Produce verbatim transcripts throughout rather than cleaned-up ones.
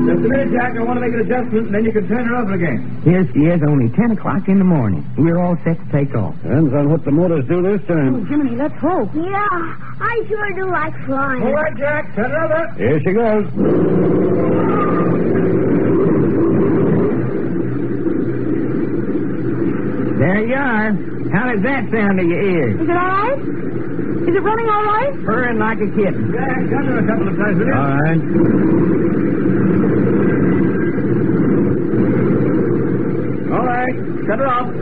Just a minute, Jack. I want to make an adjustment, and then you can turn her over again. Here she is, only ten o'clock in the morning. We're all set to take off. Depends on what the motors do this time. Oh, Jiminy, let's hope. Yeah, I sure do like flying. All right, Jack. Turn her over. Here she goes. There you are. How does that sound to your ears? Is it all right? Is it running all right? Purring like a kitten. Jack, done her a couple of times with it. All right. All right. Shut her off.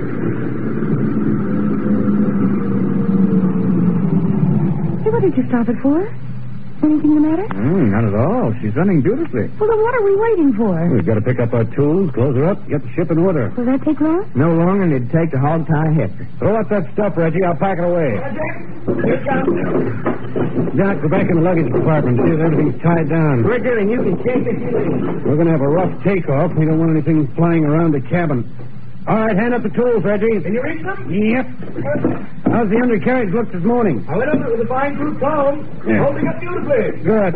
Hey, what did you stop it for? Anything the matter? Mm, not at all. She's running beautifully. Well, then what are we waiting for? We've got to pick up our tools, close her up, get the ship in order. Will that take long? No longer than it'd take to hog tie a heifer. Throw out that stuff, Reggie. I'll pack it away. Here it comes. Doc, go back in the luggage compartment. See if everything's tied down. We're doing. You can shake it. We're going to have a rough takeoff. We don't want anything flying around the cabin. All right, hand up the tools, Reggie. Can you reach them? Yep. How's the undercarriage look this morning? I went over it with a fine-proof comb. Yeah. Holding up beautifully. Good.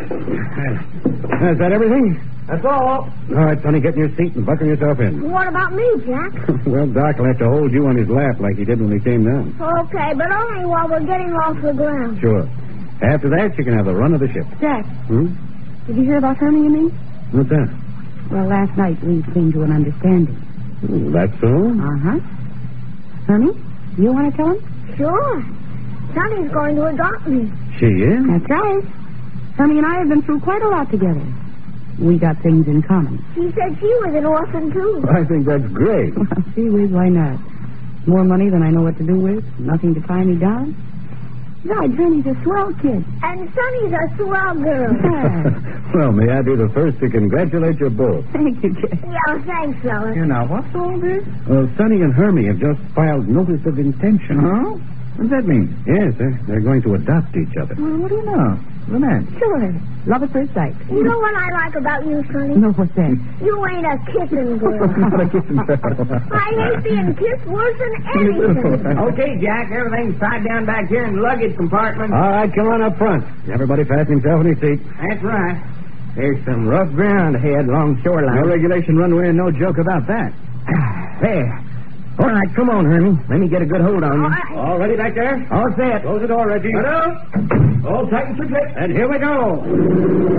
Uh, Is that everything? That's all. All right, Sonny, get in your seat and buckle yourself in. What about me, Jack? Well, Doc will have to hold you on his lap like he did when we came down. Okay, but only while we're getting off the ground. Sure. After that, you can have the run of the ship. Jack, Hmm? did you hear about Hermie and me? What's that? Well, last night we came to an understanding. Hmm, that's so? Uh-huh. Hermie, you want to tell him? Sure. Sonny's going to adopt me. She is? That's right. Hermie and I have been through quite a lot together. We got things in common. She said she was an orphan, too. I think that's great. Well, gee whiz, why not? More money than I know what to do with, nothing to tie me down. Besides, Hermie's a swell kid. And Sonny's a swell girl. Well, may I be the first to congratulate you both? Thank you, Jack. Yeah, thanks, fellas. You know, what's all this? Well, Sonny and Hermie have just filed notice of intention. Huh? What's that mean? Yes, they're, they're going to adopt each other. Well, what do you know? What's that? Sure. Love at first sight. You know what I like about you, Sonny? No, what's that? You ain't a kissing girl. Not a kissing girl. I hate being kissed worse than anything. Okay, Jack, everything's tied down back here in the luggage compartment. All right, come on up front. Everybody fasten himself in his seat. That's right. There's some rough ground ahead along the shoreline. No regulation runway and no joke about that. There. All right, come on, Hermie. Let me get a good hold on you. All right. All ready back there? All set. Close the door, Reggie. Hello? All tight and secure. And here we go.